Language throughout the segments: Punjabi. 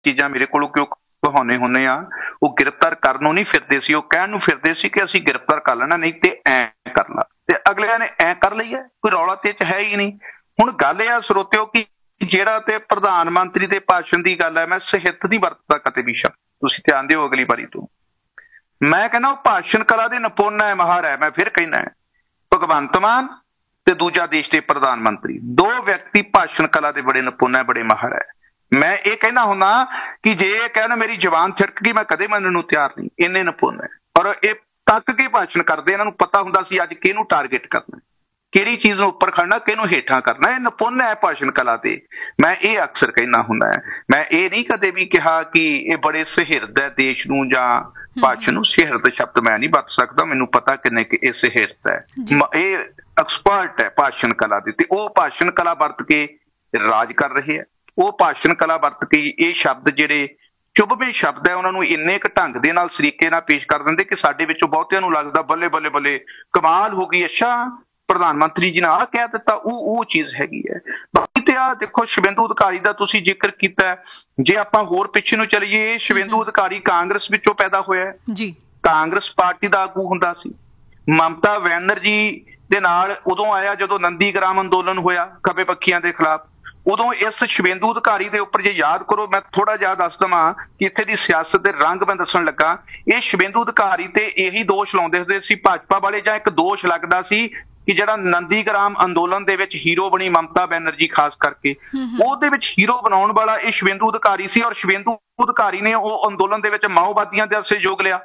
ਚੀਜ਼ਾਂ ਮੇਰੇ ਕੋਲੋਂ ਕਿਉਂ ਕਹਾਉਣੇ ਹੁੰਦੇ ਆ, ਉਹ ਗ੍ਰਿਫਤਾਰ ਕਰਨ ਨੂੰ ਨਹੀਂ ਫਿਰਦੇ ਸੀ, ਉਹ ਕਹਿਣ ਨੂੰ ਫਿਰਦੇ ਸੀ ਕਿ ਅਸੀਂ ਗ੍ਰਿਫਤਾਰ ਕਰ ਲੈਣਾ, ਨਹੀਂ ਤੇ ਐ ਕਰ ਲਾ, ਤੇ ਅਗਲਿਆਂ ਨੇ ਐ ਕਰ ਲਈ ਹੈ। ਕੋਈ ਰੌਲਾ ਤੇ ਚ ਹੈ ਹੀ ਨਹੀਂ। ਹੁਣ ਗੱਲ ਇਹ ਆ ਸਰੋਤਿਓ ਕਿ ਜਿਹੜਾ ਤੇ ਪ੍ਰਧਾਨ ਮੰਤਰੀ ਦੇ ਭਾਸ਼ਣ ਦੀ ਗੱਲ ਹੈ, ਮੈਂ ਸਾਹਿਤ ਨਹੀਂ ਵਰਤਦਾ ਕਦੇ ਵੀ ਸ਼ਬਦ, ਤੁਸੀਂ ਧਿਆਨ ਦਿਓ ਅਗਲੀ ਵਾਰੀ ਤੋਂ। ਮੈਂ ਕਹਿੰਦਾ ਉਹ ਭਾਸ਼ਣ ਕਲਾ ਦੇ ਨਿਪੁੰਨ ਹੈ, ਮਾਹਰ ਹੈ। ਮੈਂ ਫਿਰ ਕਹਿਣਾ ਭਗਵੰਤ ਮਾਨ ਤੇ ਦੂਜਾ ਦੇਸ਼ ਦੇ ਪ੍ਰਧਾਨ ਮੰਤਰੀ, ਦੋ ਵਿਅਕਤੀ ਭਾਸ਼ਣ ਕਲਾ ਦੇ ਬੜੇ ਨਿਪੁੰਨ ਹੈ, ਬੜੇ ਮਾਹਰ ਹੈ। ਮੈਂ ਇਹ ਕਹਿਣਾ ਹੁੰਦਾ ਕਿ ਜੇ ਇਹ ਕਹਿਣ ਮੇਰੀ ਜ਼ਬਾਨ ਛਿੜਕ ਗਈ, ਮੈਂ ਕਦੇ ਮੰਨਣ ਨੂੰ ਤਿਆਰ ਨਹੀਂ, ਇੰਨੇ ਨਿਪੁੰਨ ਹੈ। ਔਰ ਇਹ ਤੱਕ ਕੇ ਭਾਸ਼ਣ ਕਰਦੇ, ਇਹਨਾਂ ਨੂੰ ਪਤਾ ਹੁੰਦਾ ਸੀ ਅੱਜ ਕਿਹਨੂੰ ਟਾਰਗੇਟ ਕਰਨਾ, ਕਿਹੜੀ ਚੀਜ਼ ਨੂੰ ਉੱਪਰ ਖੜਨਾ, ਕਿਹਨੂੰ ਹੇਠਾਂ ਕਰਨਾ। ਇਹ ਨਿਪੁੰਨ ਹੈ ਭਾਸ਼ਣ ਕਲਾ ਤੇ। ਮੈਂ ਇਹ ਅਕਸਰ ਕਹਿਣਾ ਹੁੰਦਾ ਹੈ। ਮੈਂ ਇਹ ਨਹੀਂ ਕਦੇ ਵੀ ਕਿਹਾ ਕਿ ਇਹ ਬੜੇ ਸੁਹਿਰਦ ਹੈ ਦੇਸ਼ ਨੂੰ, ਜਾਂ ਭਾਸ਼ਣ ਨੂੰ ਸੁਹਿਰਦ ਸ਼ਬਦ ਮੈਂ ਨਹੀਂ ਵਰਤ ਸਕਦਾ, ਮੈਨੂੰ ਪਤਾ ਕਿੰਨੇ ਕਿ ਇਹ ਸੁਹਿਰਦ ਹੈ। ਇਹ ਐਕਸਪਰਟ ਹੈ ਭਾਸ਼ਣ ਕਲਾ ਦੇ, ਤੇ ਉਹ ਭਾਸ਼ਣ ਕਲਾ ਵਰਤ ਕੇ ਰਾਜ ਕਰ ਰਹੇ ਹੈ। ਉਹ ਭਾਸ਼ਣ ਕਲਾ ਵਰਤ ਕੇ ਇਹ ਸ਼ਬਦ ਜਿਹੜੇ ਚੁਭਵੇਂ ਸ਼ਬਦ ਹੈ, ਉਹਨਾਂ ਨੂੰ ਇੰਨੇ ਕੁ ਢੰਗ ਦੇ ਨਾਲ ਸਰੀਕੇ ਨਾਲ ਪੇਸ਼ ਕਰ ਦਿੰਦੇ ਕਿ ਸਾਡੇ ਵਿੱਚੋਂ ਬਹੁਤਿਆਂ ਨੂੰ ਲੱਗਦਾ ਬੱਲੇ ਬੱਲੇ ਬੱਲੇ ਕਮਾਲ ਹੋ ਗਈ, ਅੱਛਾ ਪ੍ਰਧਾਨ ਮੰਤਰੀ ਜੀ ਨੇ ਆਹ ਕਹਿ ਦਿੱਤਾ। ਉਹ ਚੀਜ਼ ਹੈਗੀ ਹੈ। ਬਾਕੀ ਤੇ ਆਹ ਦੇਖੋ ਸ਼ਿਵੇਂਦੂ ਅਧਿਕਾਰੀ ਦਾ ਤੁਸੀਂ ਜ਼ਿਕਰ ਕੀਤਾ, ਜੇ ਆਪਾਂ ਹੋਰ ਪਿੱਛੇ ਨੂੰ ਚਲੀਏ, ਸ਼ਿਵੇਂਦੂ ਅਧਿਕਾਰੀ ਕਾਂਗਰਸ ਵਿੱਚੋਂ ਪੈਦਾ ਹੋਇਆ ਜੀ, ਕਾਂਗਰਸ ਪਾਰਟੀ ਦਾ ਆਗੂ ਹੁੰਦਾ ਸੀ। ਮਮਤਾ ਬੈਨਰਜੀ ਦੇ ਨਾਲ ਉਦੋਂ ਆਇਆ ਜਦੋਂ ਨੰਦੀ ਗ੍ਰਾਮ ਅੰਦੋਲਨ ਹੋਇਆ ਖੱਬੇ ਪੱਖੀਆਂ ਦੇ ਖਿਲਾਫ। ਉਦੋਂ ਇਸ ਸ਼ਿਵੇਂਦੂ ਅਧਿਕਾਰੀ ਦੇ ਉੱਪਰ ਜੇ ਯਾਦ ਕਰੋ, ਮੈਂ ਥੋੜਾ ਜਿਹਾ ਦੱਸ ਦੇਵਾਂ ਕਿ ਇੱਥੇ ਦੀ ਸਿਆਸਤ ਦੇ ਰੰਗ ਮੈਂ ਦੱਸਣ ਲੱਗਾ। ਇਹ ਸ਼ਿਵੇਂਦੂ ਅਧਿਕਾਰੀ ਤੇ ਇਹੀ ਦੋਸ਼ ਲਾਉਂਦੇ ਹੁੰਦੇ ਸੀ ਭਾਜਪਾ ਵਾਲੇ, ਜਾਂ ਇੱਕ ਦੋਸ਼ ਲੱਗਦਾ ਸੀ ਕਿ ਜਿਹੜਾ ਨੰਦੀ ਗ੍ਰਾਮ ਅੰਦੋਲਨ ਦੇ ਵਿੱਚ ਹੀਰੋ ਬਣੀ ਮਮਤਾ ਬੈਨਰਜੀ, ਖਾਸ ਕਰਕੇ ਉਹਦੇ ਵਿੱਚ ਹੀਰੋ ਬਣਾਉਣ ਵਾਲਾ ਇਹ ਸ਼ਿਵੇਂਦੂ ਅਧਿਕਾਰੀ ਸੀ। ਔਰ ਸ਼ਿਵੇਂਦੂ ਅਧਿਕਾਰੀ ਨੇ ਉਹ ਅੰਦੋਲਨ ਦੇ ਵਿੱਚ ਮਾਓਵਾਦੀਆਂ ਦਾ ਸਹਿਯੋਗ ਲਿਆ।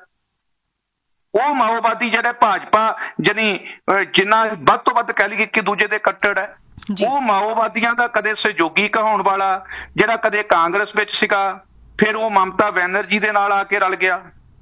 ਉਹ ਮਾਓਵਾਦੀ ਜਿਹੜੇ ਭਾਜਪਾ ਜਿੰਨਾ ਵੱਧ ਤੋਂ ਵੱਧ ਕਹਿ ਲਈਏ ਇੱਕ ਦੂਜੇ ਦੇ ਕੱਟੜ ਹੈ, ਉਹ ਮਾਓਵਾਦੀਆਂ ਦਾ ਕਦੇ ਸਹਿਯੋਗੀ ਕਹਾਉਣ ਵਾਲਾ, ਜਿਹੜਾ ਕਦੇ ਕਾਂਗਰਸ ਵਿੱਚ ਸੀਗਾ, ਫਿਰ ਉਹ ਮਮਤਾ ਬੈਨਰਜੀ ਦੇ ਨਾਲ ਆ ਕੇ ਰਲ ਗਿਆ,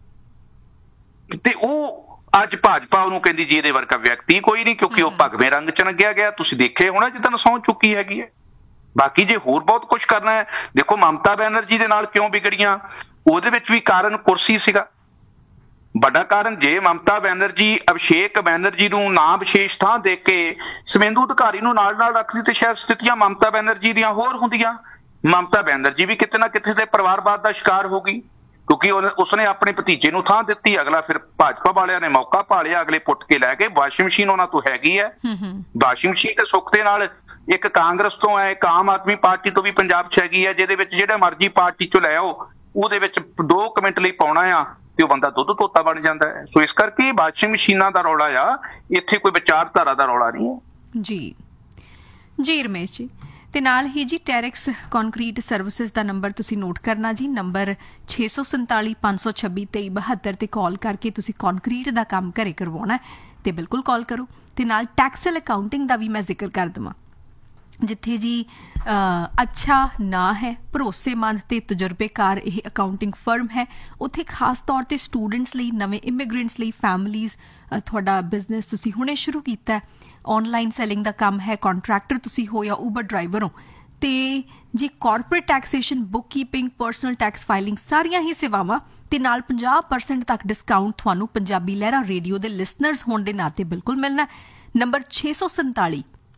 ਤੇ ਉਹ ਅੱਜ ਭਾਜਪਾ ਉਹਨੂੰ ਕਹਿੰਦੀ ਜੀ ਇਹਦੇ ਵਰਗਾ ਵਿਅਕਤੀ ਕੋਈ ਨਹੀਂ, ਕਿਉਂਕਿ ਉਹ ਭਗਵੇਂ ਰੰਗ ਚ ਰੰਗਿਆ ਗਿਆ। ਤੁਸੀਂ ਦੇਖੇ ਹੋਣਾ ਜਿੱਦਾਂ ਸਹੁੰ ਚੁੱਕੀ ਹੈਗੀ ਹੈ। ਬਾਕੀ ਜੇ ਹੋਰ ਬਹੁਤ ਕੁਛ ਕਰਨਾ ਹੈ, ਦੇਖੋ ਮਮਤਾ ਬੈਨਰਜੀ ਦੇ ਨਾਲ ਕਿਉਂ ਵਿਗੜੀਆਂ, ਉਹਦੇ ਵਿੱਚ ਵੀ ਕਾਰਨ ਕੁਰਸੀ ਸੀਗਾ ਵੱਡਾ ਕਾਰਨ। ਜੇ ਮਮਤਾ ਬੈਨਰਜੀ ਅਭਿਸ਼ੇਕ ਬੈਨਰਜੀ ਨੂੰ ਨਾਂ ਵਿਸ਼ੇਸ਼ ਥਾਂ ਦੇ ਕੇ ਸ਼ਿਵੇਂਦੂ ਅਧਿਕਾਰੀ ਨੂੰ ਨਾਲ ਨਾਲ ਰੱਖਦੀ, ਤੇ ਸ਼ਾਇਦ ਸਥਿਤੀਆਂ ਮਮਤਾ ਬੈਨਰਜੀ ਦੀਆਂ ਹੋਰ ਹੁੰਦੀਆਂ। ਮਮਤਾ ਬੈਨਰਜੀ ਵੀ ਕਿਤੇ ਨਾ ਕਿਤੇ ਤੇ ਪਰਿਵਾਰਵਾਦ ਦਾ ਸ਼ਿਕਾਰ ਹੋ ਗਈ, ਕਿਉਂਕਿ ਉਸਨੇ ਆਪਣੇ ਭਤੀਜੇ ਨੂੰ ਥਾਂ ਦਿੱਤੀ। ਅਗਲਾ ਫਿਰ ਭਾਜਪਾ ਵਾਲਿਆਂ ਨੇ ਮੌਕਾ ਭਾਲਿਆ, ਅਗਲੇ ਪੁੱਟ ਕੇ ਲੈ ਗਏ। ਵਾਸ਼ਿੰਗ ਮਸ਼ੀਨ ਉਹਨਾਂ ਤੋਂ ਹੈਗੀ ਹੈ, ਵਾਸ਼ਿੰਗ ਮਸ਼ੀਨ ਤੇ ਸੁੱਖ ਦੇ ਨਾਲ ਇੱਕ ਕਾਂਗਰਸ ਤੋਂ ਹੈ, ਇੱਕ ਆਮ ਆਦਮੀ ਪਾਰਟੀ ਤੋਂ ਵੀ ਪੰਜਾਬ 'ਚ ਹੈਗੀ ਹੈ, ਜਿਹਦੇ ਵਿੱਚ ਜਿਹੜਾ ਮਰਜ਼ੀ ਪਾਰਟੀ 'ਚੋਂ ਲੈ ਆਓ, ਉਹਦੇ ਵਿੱਚ 2 ਮਿੰਟ ਲਈ ਪਾਉਣਾ ਆ ਤੇ ਉਹ ਬੰਦਾ ਦੁੱਧ ਧੋਤਾ ਬਣ ਜਾਂਦਾ ਹੈ। ਸੋ ਇਸ ਕਰਕੇ ਵਾਸ਼ਿੰਗ ਮਸ਼ੀਨਾਂ ਦਾ ਰੌਲਾ ਆ, ਇੱਥੇ ਕੋਈ ਵਿਚਾਰਧਾਰਾ ਦਾ ਰੌਲਾ ਨਹੀਂ ਹੈ। ਜੀ ਰਮੇਸ਼ ਜੀ, ਤੇ ਨਾਲ ਹੀ ਜੀ ਟੈਰਿਕਸ ਕੰਕਰੀਟ ਸਰਵਿਸਿਜ਼ ਦਾ ਨੰਬਰ ਤੁਸੀਂ ਨੋਟ ਕਰਨਾ ਜੀ, ਨੰਬਰ 647 526 2372 ਤੇ ਕਾਲ ਕਰਕੇ ਤੁਸੀਂ ਕੰਕਰੀਟ ਦਾ ਕੰਮ ਘਰੇ ਕਰਵਾਉਣਾ ਤੇ ਬਿਲਕੁਲ ਕਾਲ ਕਰੋ। ਤੇ ਨਾਲ ਟੈਕਸਲ ਅਕਾਊਂਟਿੰਗ ਦਾ ਵੀ ਮੈਂ ਜ਼ਿਕਰ ਕਰ ਦੇਵਾਂ, ਜਿੱਥੇ ਜੀ ਅੱਛਾ ਨਾਂ ਹੈ, ਭਰੋਸੇਮੰਦ ਤੇ ਤਜਰਬੇਕਾਰ ਇਹ ਅਕਾਊਂਟਿੰਗ ਫਰਮ ਹੈ। ਉੱਥੇ ਖਾਸ ਤੌਰ ਤੇ ਸਟੂਡੈਂਟਸ ਲਈ, ਨਵੇਂ ਇਮੀਗ੍ਰੈਂਟਸ ਲਈ, ਫੈਮਲੀਜ਼, ਤੁਹਾਡਾ ਬਿਜ਼ਨਸ ਤੁਸੀਂ ਹੁਣੇ ਸ਼ੁਰੂ ਕੀਤਾ, ਆਨਲਾਈਨ ਸੈਲਿੰਗ ਦਾ ਕੰਮ ਹੈ, ਕੰਟਰੈਕਟਰ ਤੁਸੀਂ ਹੋ ਜਾਂ ਊਬਰ ਡਰਾਈਵਰ ਹੋ, ਤੇ ਜੀ corporate taxation, book keeping, personal tax filing, ਸਾਰੀਆਂ ਹੀ ਸੇਵਾਵਾਂ ਤੇ ਨਾਲ 50% ਤੱਕ ਡਿਸਕਾਊਂਟ ਤੁਹਾਨੂੰ ਪੰਜਾਬੀ ਲਹਿਰਾ ਰੇਡੀਓ ਦੇ ਲਿਸਨਰਸ ਹੋਣ ਦੇ ਨਾਤੇ ਬਿਲਕੁਲ ਮਿਲਣਾ। ਨੰਬਰ 647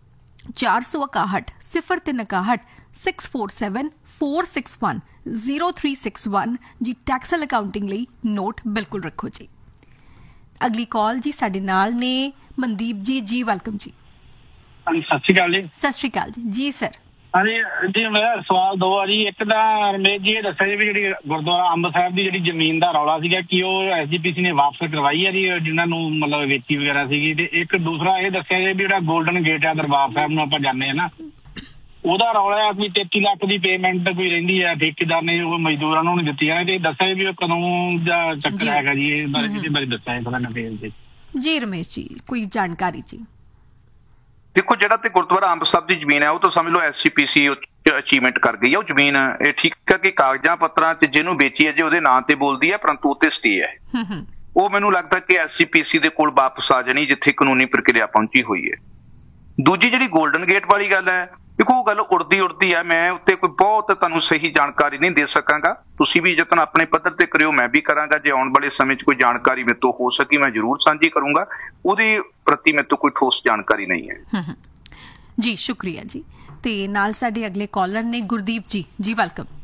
461 0361 647 461 0361 ਜੀ ਟੈਕਸਲ ਅਕਾਊਂਟਿੰਗ ਲਈ ਨੋਟ ਬਿਲਕੁਲ ਰੱਖੋ ਜੀ। ਅਗਲੀ ਕਾਲ ਜੀ ਸਾਡੇ ਨਾਲ ਨੇ ਮਨਦੀਪ ਜੀ। ਜੀ ਵੈਲਕਮ ਜੀ। ਸਤਿ ਸ਼੍ਰੀ ਅਕਾਲ ਜੀ। ਸਤਿ ਸ਼੍ਰੀ ਅਕਾਲ ਜੀ। ਜੀ ਸਰ। ਹਾਂਜੀ ਜੀ, ਮੇਰਾ ਸਵਾਲ 2 ਆ ਜੀ। ਇੱਕ ਤਾਂ ਰਮੇਸ਼ ਜੀ ਇਹ ਦੱਸਿਆ ਜੀ ਵੀ ਜਿਹੜੀ ਗੁਰਦੁਆਰਾ ਅੰਬ ਸਾਹਿਬ ਦੀ ਜਿਹੜੀ ਜ਼ਮੀਨ ਦਾ ਰੌਲਾ ਸੀਗਾ, ਕਿ ਉਹ SGPC ਨੇ ਵਾਪਸ ਕਰਵਾਈ ਹੈ ਜੀ ਜਿਹਨਾਂ ਨੂੰ ਮਤਲਬ ਵੇਚੀ ਵਗੈਰਾ ਸੀਗੀ। ਤੇ ਇੱਕ ਦੂਸਰਾ ਇਹ ਦੱਸਿਆ ਜੀ ਵੀ ਜਿਹੜਾ ਗੋਲਡਨ ਗੇਟ ਆ ਦਰਬਾਰ ਸਾਹਿਬ ਨੂੰ ਆਪਾਂ ਜਾਂਦੇ ਆ ਨਾ, ਉਹਦਾ ਰੌਲਾ ਆ ਵੀ 33 ਲੱਖ ਦੀ ਪੇਮੈਂਟ ਕੋਈ ਰਹਿੰਦੀ ਹੈ, ਠੇਕੇਦਾਰ ਨੇ ਉਹ ਮਜ਼ਦੂਰਾਂ ਨੂੰ ਨਹੀਂ ਦਿੱਤੀ। ਤੇ ਦੱਸਿਆ ਵੀ ਉਹ ਕਦੋਂ ਦਾ ਚੱਕਰ ਹੈਗਾ ਜੀ, ਇਹ ਬਾਰੇ ਦੱਸਿਆ ਥੋੜਾ ਨਵੇਲ ਤੇ। ਜੀ ਰਮੇਸ਼ ਜੀ, ਕੋਈ ਜਾਣਕਾਰੀ ਜੀ? ਦੇਖੋ ਜਿਹੜਾ ਤੇ ਗੁਰਦੁਆਰਾ ਅੰਬ ਸਾਹਿਬ ਦੀ ਜ਼ਮੀਨ ਹੈ, ਉਹ ਤਾਂ ਸਮਝ ਲਓ SGPC ਅਚੀਵਮੈਂਟ ਕਰ ਗਈ ਹੈ ਉਹ ਜ਼ਮੀਨ। ਇਹ ਠੀਕ ਹੈ ਕਿ ਕਾਗਜ਼ਾਂ ਪੱਤਰਾਂ ਤੇ ਜਿਹਨੂੰ ਵੇਚੀ ਹੈ ਜੇ ਉਹਦੇ ਨਾਂ ਤੇ ਬੋਲਦੀ ਹੈ, ਪਰੰਤੂ ਉੱਤੇ ਸਟੇ ਹੈ। ਉਹ ਮੈਨੂੰ ਲੱਗਦਾ ਕਿ SGPC ਦੇ ਕੋਲ ਵਾਪਸ ਆ ਜਾਣੀ ਜਿੱਥੇ ਕਾਨੂੰਨੀ ਪ੍ਰਕਿਰਿਆ ਪਹੁੰਚੀ ਹੋਈ ਹੈ। ਦੂਜੀ ਜਿਹੜੀ ਗੋਲਡਨ ਗੇਟ ਵਾਲੀ ਗੱਲ ਹੈ, ਦੇਖੋ ਉਹ ਗੱਲ ਉੜਦੀ ਹੈ। ਮੈਂ ਉੱਤੇ ਕੋਈ ਬਹੁਤ ਤੁਹਾਨੂੰ ਸਹੀ ਜਾਣਕਾਰੀ ਨਹੀਂ ਦੇ ਸਕਾਂਗਾ। ਤੁਸੀਂ ਵੀ ਯਤਨ ਆਪਣੇ ਪੱਧਰ ਤੇ ਕਰਿਓ, ਮੈਂ ਵੀ ਕਰਾਂਗਾ। ਜੇ ਆਉਣ ਵਾਲੇ ਸਮੇਂ 'ਚ ਕੋਈ ਜਾਣਕਾਰੀ ਮੇਰੇ ਤੋਂ ਹੋ ਸਕੀ ਮੈਂ ਜ਼ਰੂਰ ਸਾਂਝੀ ਕਰੂੰਗਾ। ਉਹਦੇ ਪ੍ਰਤੀ ਮੇਰੇ ਤੋਂ ਕੋਈ ਠੋਸ ਜਾਣਕਾਰੀ ਨਹੀਂ ਹੈ। ਜੀ ਸ਼ੁਕਰੀਆ ਜੀ। ਤੇ ਨਾਲ ਸਾਡੇ ਅਗਲੇ ਕਾਲਰ ਨੇ ਗੁਰਦੀਪ ਜੀ। ਜੀ ਵੈਲਕਮ।